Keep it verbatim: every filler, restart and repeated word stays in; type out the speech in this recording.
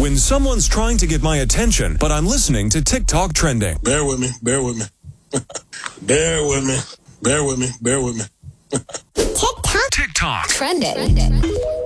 When someone's trying to get my attention, but I'm listening to TikTok trending. Bear with me, bear with me. bear with me, bear with me, bear with me. TikTok. TikTok. Trending.